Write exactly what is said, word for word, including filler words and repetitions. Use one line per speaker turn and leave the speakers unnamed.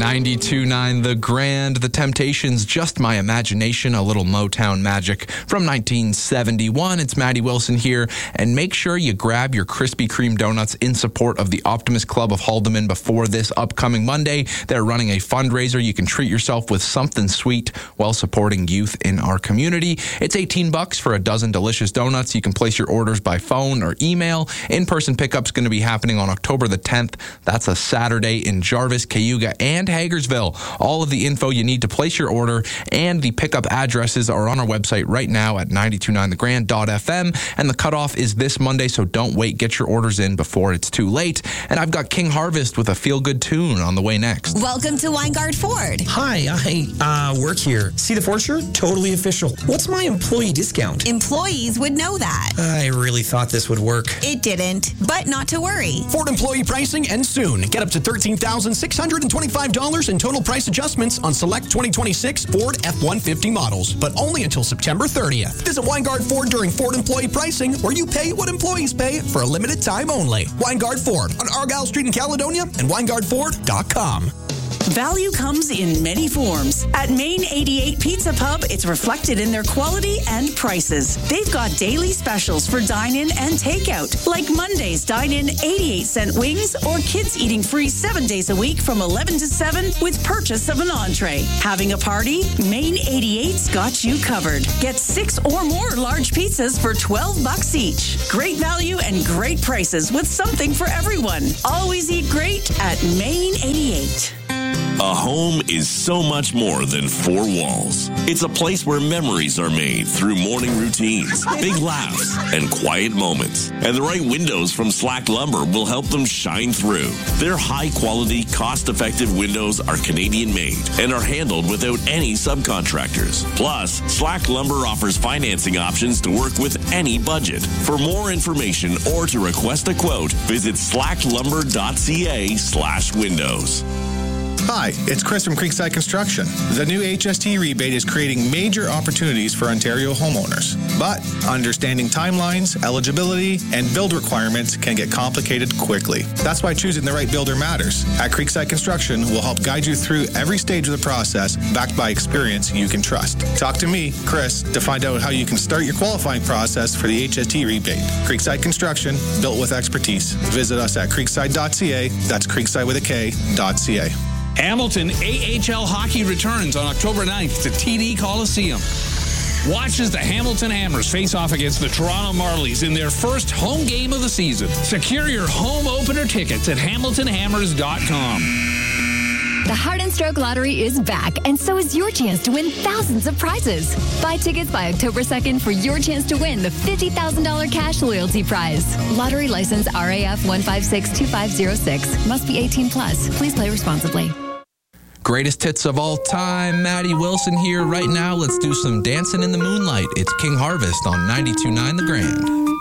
ninety-two point nine The Grand, The Temptations, Just My Imagination, a little Motown magic from nineteen seventy-one. It's Maddie Wilson here, and make sure you grab your Krispy Kreme donuts in support of the Optimist Club of Haldeman before this upcoming Monday. They're running a fundraiser. You can treat yourself with something sweet while supporting youth in our community. It's eighteen bucks for a dozen delicious donuts. You can place your orders by phone or email. In-person pickup's going to be happening on October the tenth. That's a Saturday in Jarvis, Cayuga, and Hagersville. All of the info you need to place your order and the pickup addresses are on our website right now at nine two nine the grand dot f m, and the cutoff is this Monday, so don't wait. Get your orders in before it's too late. And I've got King Harvest with a feel-good tune on the way next.
Welcome to Weingard Ford.
Hi, I uh, work here. See the Ford shirt? Totally official. What's my employee discount?
Employees would know that.
I really thought this would work.
It didn't, but not to worry.
Ford employee pricing ends soon. Get up to thirteen thousand six hundred twenty-five dollars in total price adjustments on select twenty twenty-six Ford F one fifty models, but only until September thirtieth. Visit Weingard Ford during Ford employee pricing, where you pay what employees pay for a limited time only. Weingard Ford on Argyle Street in Caledonia and weingard ford dot com.
Value comes in many forms. At Main eighty-eight Pizza Pub, it's reflected in their quality and prices. They've got daily specials for dine-in and takeout, like Monday's dine-in eighty-eight cent wings, or kids eating free seven days a week from eleven to seven with purchase of an entree. Having a party? Main eighty-eight's got you covered. Get six or more large pizzas for twelve bucks each. Great value and great prices with something for everyone. Always eat great at Main eighty-eight.
A home is so much more than four walls. It's a place where memories are made through morning routines, big laughs, and quiet moments. And the right windows from Slack Lumber will help them shine through. Their high-quality, cost-effective windows are Canadian-made and are handled without any subcontractors. Plus, Slack Lumber offers financing options to work with any budget. For more information or to request a quote, visit slacklumber.ca slash windows.
Hi, it's Chris from Creekside Construction. The new H S T rebate is creating major opportunities for Ontario homeowners. But understanding timelines, eligibility, and build requirements can get complicated quickly. That's why choosing the right builder matters. At Creekside Construction, we'll help guide you through every stage of the process, backed by experience you can trust. Talk to me, Chris, to find out how you can start your qualifying process for the H S T rebate. Creekside Construction, built with expertise. Visit us at creekside dot c a. That's creekside with a K, dot C A.
Hamilton A H L Hockey returns on October ninth to T D Coliseum. Watch as the Hamilton Hammers face off against the Toronto Marlies in their first home game of the season. Secure your home opener tickets at hamilton hammers dot com.
The Heart and Stroke Lottery is back, and so is your chance to win thousands of prizes. Buy tickets by October second for your chance to win the fifty thousand dollars cash loyalty prize. Lottery license R A F one five six two five zero six. Must be eighteen plus. Please play responsibly.
Greatest hits of all time. Maddie Wilson here right now. Let's do some dancing in the moonlight. It's King Harvest on ninety-two point nine The Grand.